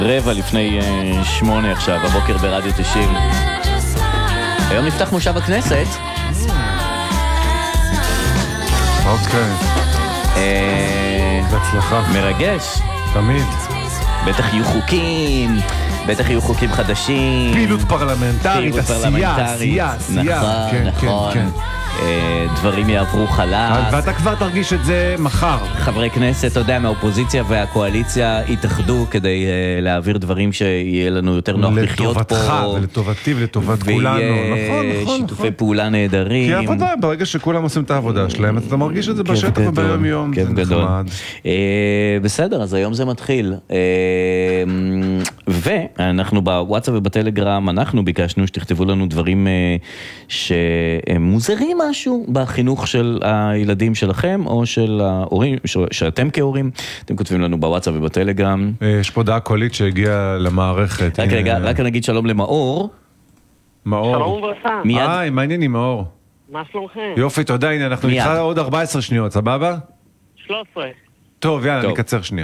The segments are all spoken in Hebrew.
7:45 עכשיו, הבוקר ברדיו 90. היום נפתח מושב הכנסת. אוקיי. בהצלחה. מרגש. תמיד. בטח יהיו חוקים חדשים. פעילות פרלמנטרית, עשייה. נכון. דברים יעברו חלק. ואתה כבר תרגיש את זה מחר. חברי כנסת, אתה יודע, מהאופוזיציה והקואליציה התאחדו כדי להעביר דברים שיהיה לנו יותר נוח לחיות פה. לטובתך ולטובתי ולטובת כולנו. נכון. שיתופי פעולה נהדרים. כי עבודה, ברגע שכולם עושים את העבודה שלהם, אתה מרגיש את זה בשטח וביום יום. כיף גדול. בסדר, אז היום זה מתחיל. ואנחנו בוואטסאפ ובטלגרם, אנחנו ביקשנו שתכתבו לנו דברים שמוזרים משהו בחינוך של הילדים שלכם, או של ההורים, שאתם כהורים. אתם כותבים לנו בוואטסאפ ובטלגרם. יש פה דעה קולית שהגיעה למערכת. רק רגע, רק נגיד שלום למאור. מאור. שלום וברכה. היי, מה העניינים מאור? מה שלומכם? יופי, תודה, הנה, אנחנו איתך עוד 14 שניות, סבבה? 13. טוב, יאללה, נקצר שנייה.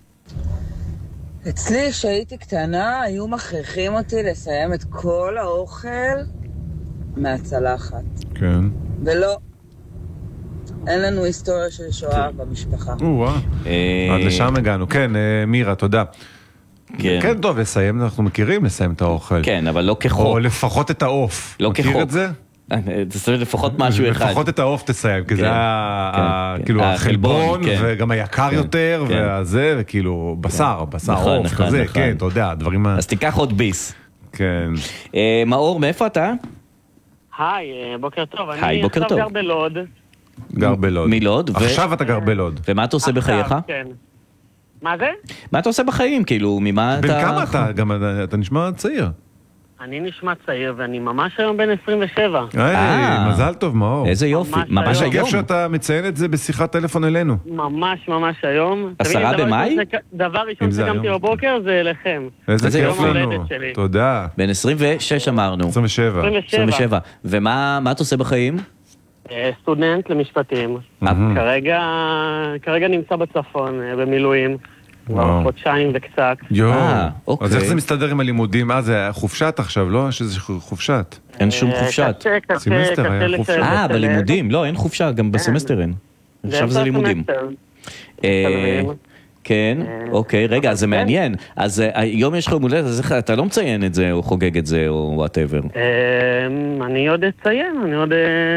אצלי, כשהייתי קטנה, היו מכריחים אותי לסיים את כל האוכל מהצלחת. כן. ולא. אין לנו היסטוריה של שואה במשפחה. עד לשם הגענו. כן, מירה, תודה. כן, טוב, לסיים, אנחנו מכירים לסיים את האוכל. כן, אבל לא כחוק. או לפחות את העוף. לא כחוק. מכיר את זה? תסיים לפחות משהו אחד. לפחות את העוף תסיים, כי זה כאילו החלבון, וגם היקר יותר, וזה, וכאילו בשר, עוף, כזה, כן, אתה יודע, דברים... אז תיקח עוד ביס. כן. מאור, מאיפה אתה? היי, בוקר טוב. היי, בוקר טוב. אני עכשיו גר בלוד. גר בלוד. מלוד. עכשיו אתה גר בלוד. ומה אתה עושה בחייך? כן. מה זה? מה אתה עושה בחיים? כאילו, ממה אתה... בן כמה אתה? גם אתה נשמע צעיר. אני נשמע צעיר, ואני ממש היום בן 27. היי, מזל טוב, מאור. איזה יופי. ממש היום. כיף שאתה מציין את זה בשיחת טלפון אלינו. ממש היום. 10 במאי? דבר ראשון שקמתי בבוקר זה אליכם. איזה כיף לנו. תודה. בן 26 אמרנו. 27. ומה אתה עושה בחיים? סטודנט למשפטים. כרגע נמצא בצפון במילואים. כבר חודשיים וקצת. אוקיי. אז איך זה מסתדר עם הלימודים? זה חופשת עכשיו, לא? שזה חופשת. אין שום חופשת. סמסטר היה חופשה. בלימודים, לא, אין חופשה, גם בסמסטר אין. עכשיו זה לימודים. כן, אוקיי, רגע, זה מעניין. אז היום יש לך יום הולדת, אז אתה לא מציין את זה, או חוגג את זה, או whatever. אני עוד אציין,